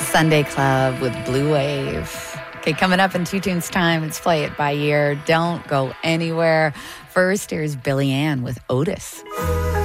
Sunday Club with Blue Wave. Okay, coming up in Two Tunes time, it's Play It By Ear. Don't go anywhere. First, here's Billy Ann with Otis.